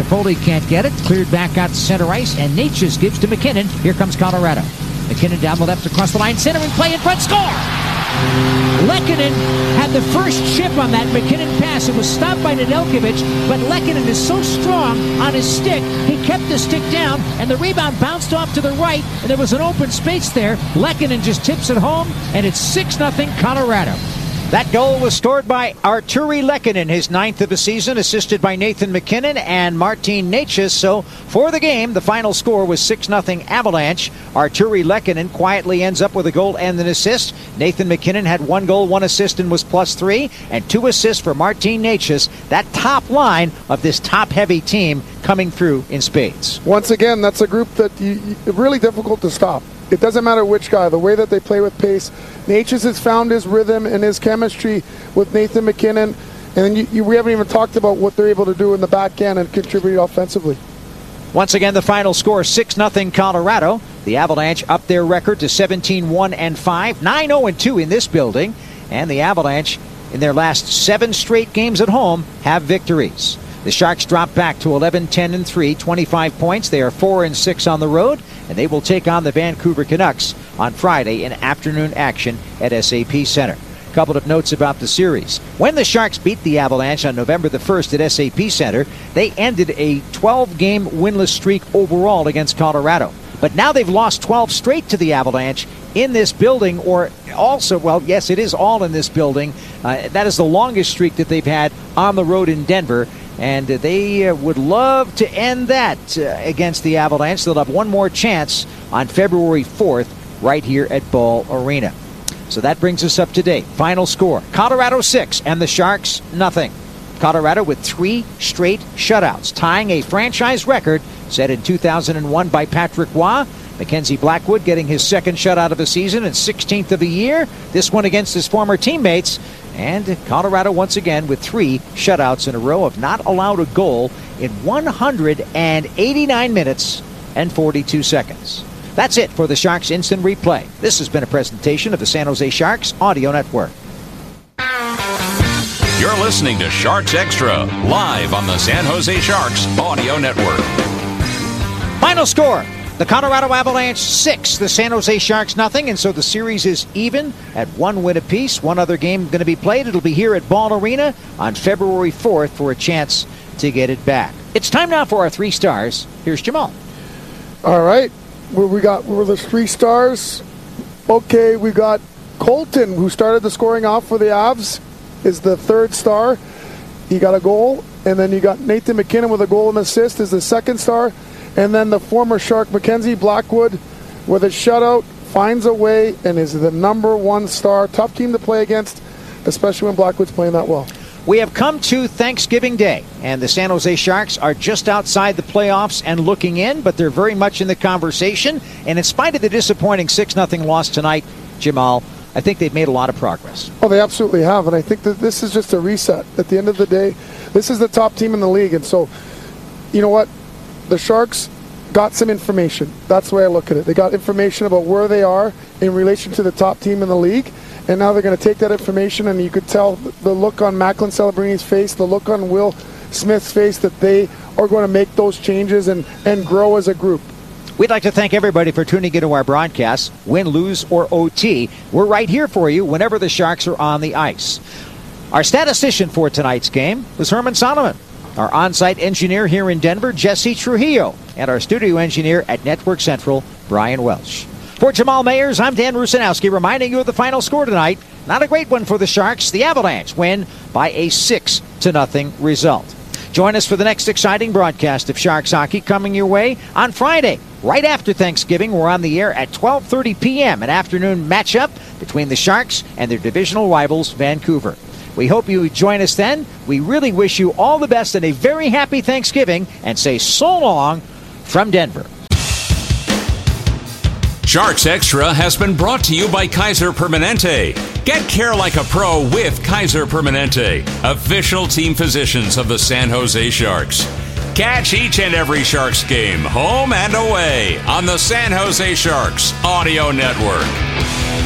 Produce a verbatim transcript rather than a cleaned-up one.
Toffoli can't get it. Cleared back out to center ice, and Natchez gives to McKinnon. Here comes Colorado. McKinnon down the left across the line. Center and play in front. Score! Lehkonen had the first chip on that McKinnon pass. It was stopped by Nedeljkovic, but Lehkonen is so strong on his stick, he kept the stick down, and the rebound bounced off to the right, and there was an open space there. Lehkonen just tips it home, and it's six nothing Colorado. That goal was scored by Artturi Lehkonen, his ninth of the season, assisted by Nathan MacKinnon and Martin Necas. So for the game, the final score was six nothing Avalanche. Artturi Lehkonen quietly ends up with a goal and an assist. Nathan MacKinnon had one goal, one assist, and was plus three, and two assists for Martin Necas. That top line of this top-heavy team coming through in spades. Once again, that's a group that you, you, really difficult to stop. It doesn't matter which guy, the way that they play with pace. Necas has found his rhythm and his chemistry with Nathan MacKinnon, and you, you, we haven't even talked about what they're able to do in the back end and contribute offensively. Once again, the final score, six nothing Colorado. The Avalanche up their record to seventeen one and five, nine oh and two in this building, and the Avalanche, in their last seven straight games at home, have victories. The Sharks drop back to eleven ten and three, twenty-five points. They are four and six on the road, and they will take on the Vancouver Canucks on Friday in afternoon action at S A P Center. A couple of notes about the series. When the Sharks beat the Avalanche on November the first at S A P Center, they ended a twelve game winless streak overall against Colorado. But now they've lost twelve straight to the Avalanche in this building, or also, well, yes, it is all in this building. Uh, that is the longest streak that they've had on the road in Denver. And they uh, would love to end that uh, against the Avalanche. They'll have one more chance on February fourth right here at Ball Arena. So that brings us up to date. Final score, Colorado six and the Sharks nothing. Colorado with three straight shutouts, tying a franchise record set in two thousand one by Patrick Roy. Mackenzie Blackwood getting his second shutout of the season and sixteenth of the year. This one against his former teammates. And Colorado once again with three shutouts in a row, have not allowed a goal in one hundred eighty-nine minutes and forty-two seconds. That's it for the Sharks Instant Replay. This has been a presentation of the San Jose Sharks Audio Network. You're listening to Sharks Extra, live on the San Jose Sharks Audio Network. Final score. The Colorado Avalanche six, the San Jose Sharks nothing, and so the series is even at one win apiece. One other game going to be played. It'll be here at Ball Arena on February fourth for a chance to get it back. It's time now for our three stars. Here's Jamal. All right, where we got where the three stars. Okay, we got Colton, who started the scoring off for the Avs, is the third star. He got a goal, and then you got Nathan MacKinnon with a goal and assist is the second star. And then the former Shark, Mackenzie Blackwood, with a shutout, finds a way and is the number one star. Tough team to play against, especially when Blackwood's playing that well. We have come to Thanksgiving Day, and the San Jose Sharks are just outside the playoffs and looking in, but they're very much in the conversation. And in spite of the disappointing six nothing loss tonight, Jamal, I think they've made a lot of progress. Oh, they absolutely have, and I think that this is just a reset. At the end of the day, this is the top team in the league, and so, you know what? The Sharks got some information. That's the way I look at it. They got information about where they are in relation to the top team in the league, and now they're going to take that information, and you could tell the look on Macklin Celebrini face, the look on Will Smith's face, that they are going to make those changes and, and grow as a group. We'd like to thank everybody for tuning into our broadcast. Win, lose, or O T, we're right here for you whenever the Sharks are on the ice. Our statistician for tonight's game was Herman Solomon. Our on-site engineer here in Denver, Jesse Trujillo. And our studio engineer at Network Central, Brian Welsh. For Jamal Mayers, I'm Dan Rusanowski, reminding you of the final score tonight. Not a great one for the Sharks. The Avalanche win by a six to nothing result. Join us for the next exciting broadcast of Sharks Hockey coming your way on Friday. Right after Thanksgiving, we're on the air at twelve thirty p.m., an afternoon matchup between the Sharks and their divisional rivals, Vancouver. We hope you join us then. We really wish you all the best and a very happy Thanksgiving, and say so long from Denver. Sharks Extra has been brought to you by Kaiser Permanente. Get care like a pro with Kaiser Permanente, official team physicians of the San Jose Sharks. Catch each and every Sharks game, home and away, on the San Jose Sharks Audio Network.